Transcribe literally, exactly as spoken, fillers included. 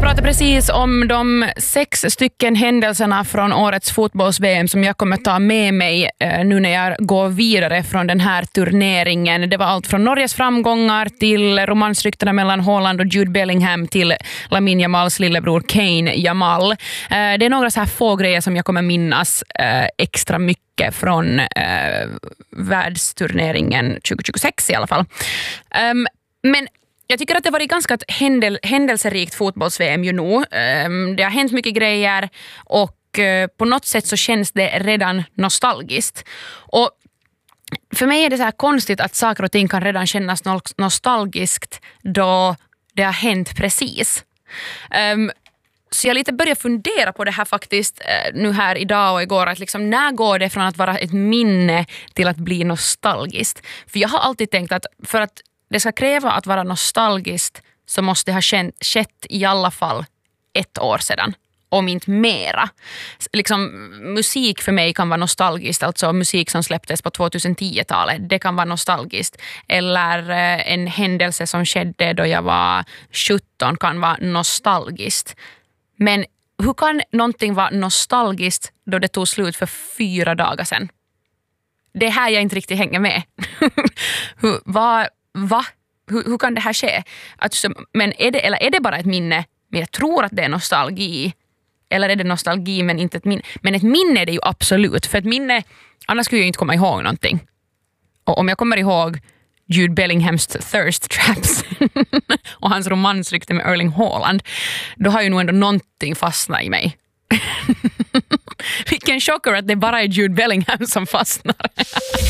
pratade precis om de sex stycken händelserna från årets fotbolls-V M som jag kommer ta med mig eh, nu när jag går vidare från den här turneringen. Det var allt från Norges framgångar till romansryktena mellan Haaland och Jude Bellingham till Lamine Jamals lillebror Kane Jamal. Eh, det är några så här få grejer som jag kommer minnas eh, extra mycket från eh, världsturneringen tjugo tjugosex i alla fall. Um, men jag tycker att det var ganska ett händel, händelserikt fotbolls-V M ju nu. Um, det har hänt mycket grejer och uh, på något sätt så känns det redan nostalgiskt. Och för mig är det så här konstigt att saker och ting kan redan kännas no- nostalgiskt då det har hänt precis. Um, Så jag lite börjar fundera på det här faktiskt eh, nu här idag och igår. Att liksom, när går det från att vara ett minne till att bli nostalgiskt? För jag har alltid tänkt att för att det ska kräva att vara nostalgiskt så måste det ha känt, skett i alla fall ett år sedan. Om inte mera. Liksom, musik för mig kan vara nostalgiskt. Alltså musik som släpptes på tjugohundratio-talet. Det kan vara nostalgiskt. Eller eh, en händelse som skedde då jag var sjutton kan vara nostalgiskt. Men hur kan någonting vara nostalgiskt då det tog slut för fyra dagar sedan? Det är här jag inte riktigt hänger med. hur, va, va? Hur, hur kan det här ske? Alltså, men är det, eller är det bara ett minne? Men jag tror att det är nostalgi. Eller är det nostalgi men inte ett minne? Men ett minne är det ju absolut. För ett minne, annars skulle jag inte komma ihåg någonting. Och om jag kommer ihåg Jude Bellinghams thirst traps och hans romansrykte med Erling Haaland, då har ju nog ändå någonting fastnat i mig. Vilken chocker att det bara är Jude Bellingham som fastnar.